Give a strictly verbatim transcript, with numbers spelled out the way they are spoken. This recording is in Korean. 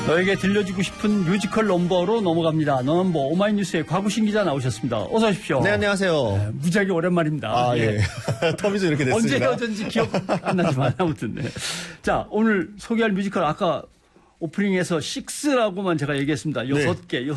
너에게 들려주고 싶은 뮤지컬 넘버로 넘어갑니다. 넘버 오마이뉴스의 곽우신 기자 나오셨습니다. 어서 오십시오. 네, 안녕하세요. 네, 무지하게 오랜만입니다. 아, 예. 터미도 이렇게 됐습니다. 언제 헤어졌는지 기억 안 나지만 아무튼. 네. 자, 오늘 소개할 뮤지컬 아까 오프닝에서 식스라고만 제가 얘기했습니다. 여섯 개,